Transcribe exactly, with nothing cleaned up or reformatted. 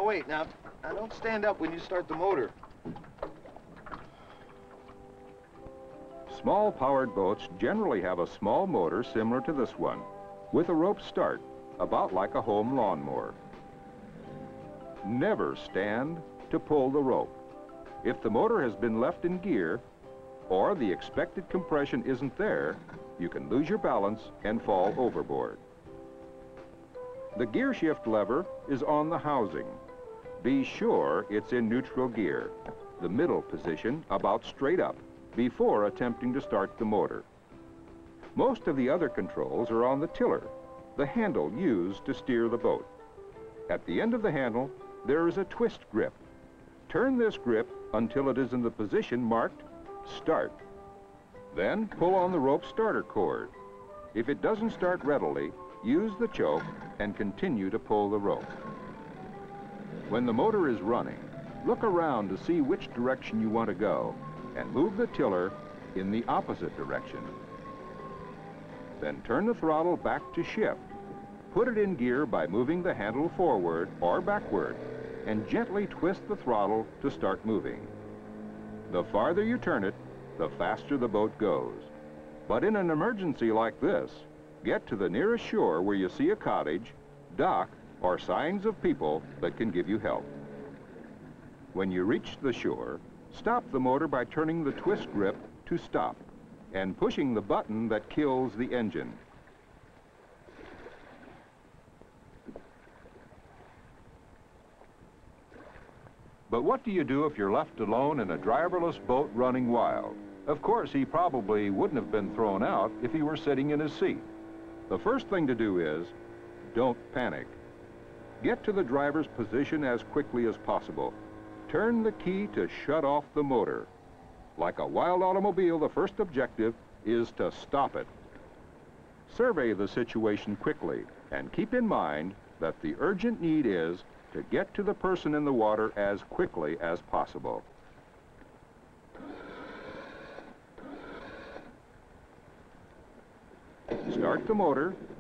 wait. Now, now, don't stand up when you start the motor. Small-powered boats generally have a small motor similar to this one, with a rope start, about like a home lawnmower. Never stand to pull the rope. If the motor has been left in gear, or the expected compression isn't there, you can lose your balance and fall overboard. The gear shift lever is on the housing. Be sure it's in neutral gear, the middle position about straight up, before attempting to start the motor. Most of the other controls are on the tiller, the handle used to steer the boat. At the end of the handle, there is a twist grip. Turn this grip until it is in the position marked Start. Then pull on the rope starter cord. If it doesn't start readily, use the choke and continue to pull the rope. When the motor is running, look around to see which direction you want to go and move the tiller in the opposite direction. Then turn the throttle back to shift. Put it in gear by moving the handle forward or backward and gently twist the throttle to start moving. The farther you turn it, the faster the boat goes. But in an emergency like this, get to the nearest shore where you see a cottage, dock, or signs of people that can give you help. When you reach the shore, stop the motor by turning the twist grip to stop and pushing the button that kills the engine. But what do you do if you're left alone in a driverless boat running wild? Of course, he probably wouldn't have been thrown out if he were sitting in his seat. The first thing to do is, don't panic. Get to the driver's position as quickly as possible. Turn the key to shut off the motor. Like a wild automobile, the first objective is to stop it. Survey the situation quickly and keep in mind that the urgent need is to get to the person in the water as quickly as possible. Start the motor